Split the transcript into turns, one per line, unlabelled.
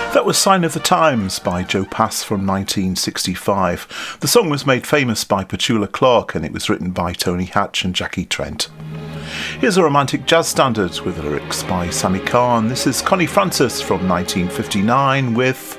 That was Sign of the Times by Joe Pass from 1965. The song was made famous by Petula Clark and it was written by Tony Hatch and Jackie Trent. Here's a romantic jazz standard with lyrics by Sammy Cahn. This is Connie Francis from 1959 with